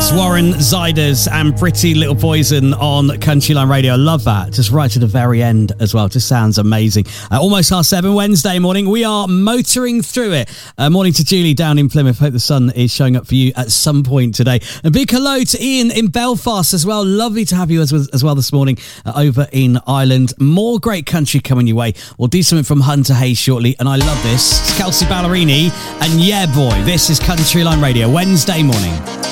Warren Ziders and Pretty Little Poison on Countryline Radio. I love that. Just right to the very end as well. Just sounds amazing. Almost 7:30 Wednesday morning. We are motoring through it. Morning to Julie down in Plymouth. Hope the sun is showing up for you at some point today. A big hello to Ian in Belfast as well. Lovely to have you as well this morning over in Ireland. More great country coming your way. We'll do something from Hunter Hayes shortly. And I love this. It's Kelsey Ballerini and Yeah Boy. This is Countryline Radio. Wednesday morning.